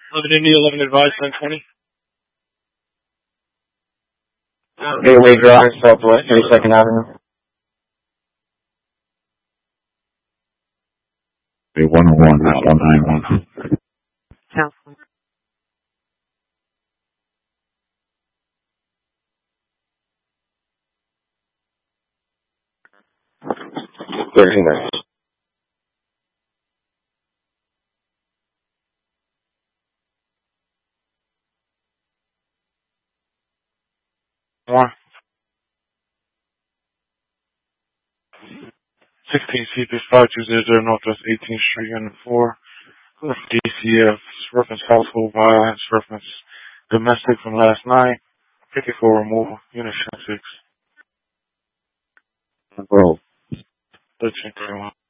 11 India, 11 advised, 1020. Gateway Drive, Southwest, 32nd Avenue. 101, not 191. Counseling. Very nice. One. 16 Seekers 5200 Northwest 18th Street, Unit 4. DCF, reference household violence, reference domestic from last night. Picket for removal, Unit 6. Bro. 1331.